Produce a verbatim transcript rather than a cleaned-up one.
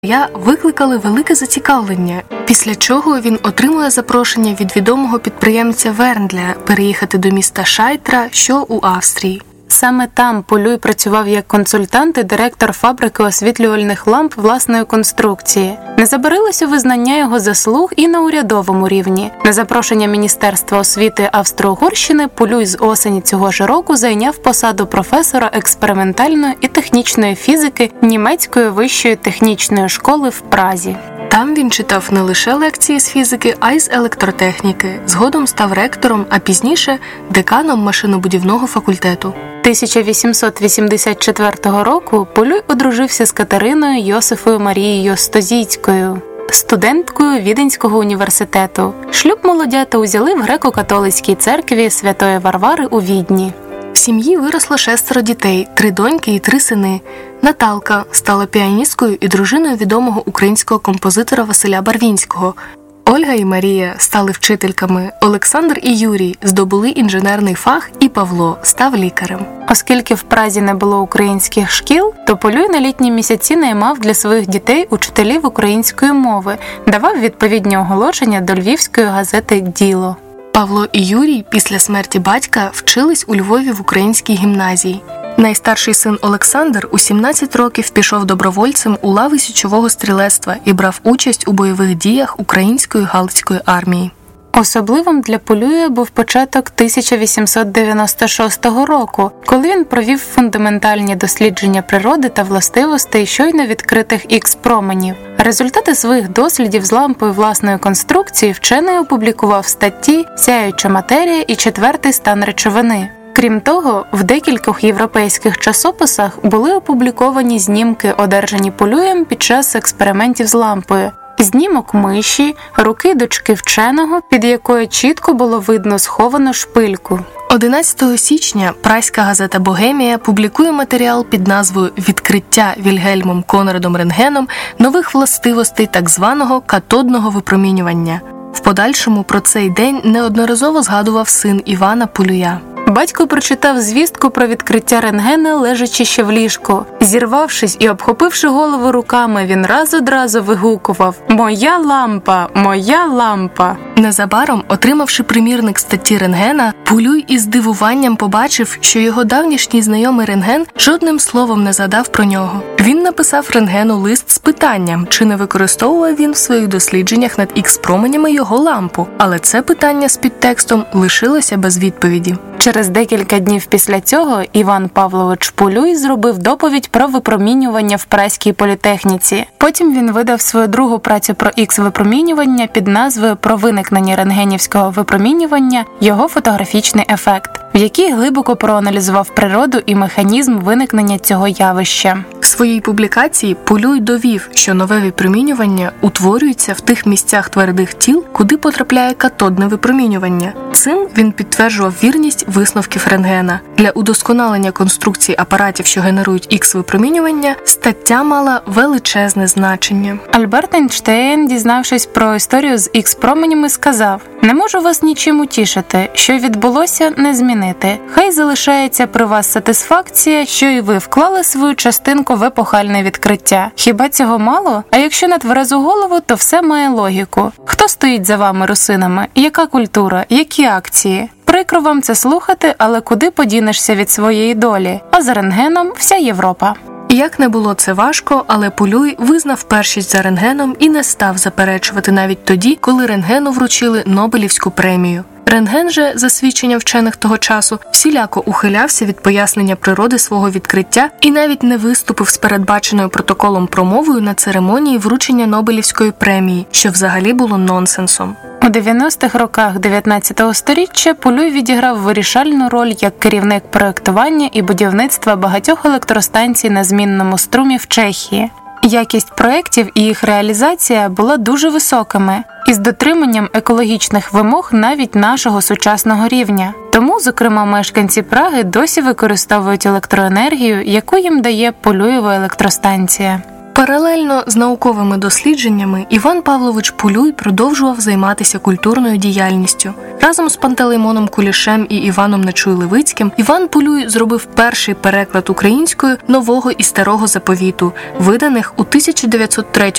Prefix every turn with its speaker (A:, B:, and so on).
A: Я викликали велике зацікавлення, після чого він отримує запрошення від відомого підприємця Верндля переїхати до міста Шайтра, що у Австрії.
B: Саме там Полюй працював як консультант і директор фабрики освітлювальних ламп власної конструкції. Не забарилося визнання його заслуг і на урядовому рівні. На запрошення Міністерства освіти Австро-Угорщини Полюй з осені цього ж року зайняв посаду професора експериментальної і технічної фізики Німецької вищої технічної школи в Празі.
A: Там він читав не лише лекції з фізики, а й з електротехніки. Згодом став ректором, а пізніше – деканом машинобудівного факультету.
B: тисяча вісімсот вісімдесят четвертого року Полюй одружився з Катериною Йосифою Марією Стозійською, студенткою Віденського університету. Шлюб молодята узяли в греко-католицькій церкві Святої Варвари у Відні.
A: В сім'ї виросло шестеро дітей, три доньки і три сини. Наталка стала піаністкою і дружиною відомого українського композитора Василя Барвінського. Ольга і Марія стали вчительками, Олександр і Юрій здобули інженерний фах, і Павло став лікарем.
B: Оскільки в Празі не було українських шкіл, то Полюй на літні місяці наймав для своїх дітей учителів української мови, давав відповідні оголошення до львівської газети «Діло».
A: Павло і Юрій після смерті батька вчились у Львові в українській гімназії. Найстарший син Олександр у сімнадцять років пішов добровольцем у лави січового стрілецтва і брав участь у бойових діях української галицької армії.
B: Особливим для Полюя був початок тисяча вісімсот дев'яносто шостого року, коли він провів фундаментальні дослідження природи та властивостей щойно відкритих ікс-променів. Результати своїх дослідів з лампою власної конструкції вчений опублікував в статті «Сяюча матерія і четвертий стан речовини». Крім того, в декількох європейських часописах були опубліковані знімки, одержані Полюєм під час експериментів з лампою. Знімок миші, руки дочки вченого, під якою чітко було видно сховану шпильку.
A: одинадцятого січня празька газета «Богемія» публікує матеріал під назвою «Відкриття Вільгельмом Конрадом Рентгеном нових властивостей так званого катодного випромінювання». В подальшому про цей день неодноразово згадував син Івана Полюя.
B: Батько прочитав звістку про відкриття рентгена, лежачи ще в ліжку. Зірвавшись і обхопивши голову руками, він раз одразу вигукував «Моя лампа! Моя лампа!».
A: Незабаром, отримавши примірник статті рентгена, Полюй із здивуванням побачив, що його давнішній знайомий рентген жодним словом не згадав про нього. Він написав рентгену лист з питанням, чи не використовував він в своїх дослідженнях над ікс-променями його лампу, але це питання з підтекстом лишилося без відповіді.
B: Через декілька днів після цього Іван Павлович Полюй зробив доповідь про випромінювання в Празькій політехніці. Потім він видав свою другу працю про ікс-випромінювання під назвою «Про виникнення рентгенівського випромінювання. Його фотографічний ефект», в якій глибоко проаналізував природу і механізм виникнення цього явища.
A: В своїй публікації Полюй довів, що нове випромінювання утворюється в тих місцях твердих тіл, куди потрапляє катодне випромінювання. Цим він підтверджував вірність висновків рентгена. Для удосконалення конструкції апаратів, що генерують ікс-випромінювання, стаття мала величезне значення.
B: Альберт Ейнштейн, дізнавшись про історію з ікс-променями, сказав: «Не можу вас нічим утішити, що відбулося, не змінити. Хай залишається при вас сатисфакція, що і ви вклали свою частинку в епохальне відкриття. Хіба цього мало? А якщо на тверезу голову, то все має логіку. Хто стоїть за вами, русинами? Яка культура? Які акції? Прикро вам це слухати, але куди подінешся від своєї долі? А за рентгеном вся Європа».
A: Як не було це важко, але Полюй визнав першість за рентгеном і не став заперечувати навіть тоді, коли рентгену вручили Нобелівську премію. Рентген же, за свідченням вчених того часу, всіляко ухилявся від пояснення природи свого відкриття і навіть не виступив з передбаченою протоколом промовою на церемонії вручення Нобелівської премії, що взагалі було нонсенсом.
B: У дев'яностих роках дев'ятнадцятого сторіччя Полюй відіграв вирішальну роль як керівник проєктування і будівництва багатьох електростанцій на змінному струмі в Чехії. Якість проєктів і їх реалізація була дуже високими, із дотриманням екологічних вимог навіть нашого сучасного рівня. Тому, зокрема, мешканці Праги досі використовують електроенергію, яку їм дає Полюєва електростанція.
A: Паралельно з науковими дослідженнями Іван Павлович Полюй продовжував займатися культурною діяльністю. Разом з Пантелеймоном Кулішем і Іваном Нечуй-Левицьким Іван Полюй зробив перший переклад українською Нового і Старого заповіту, виданих у тисяча дев'ятсот третьому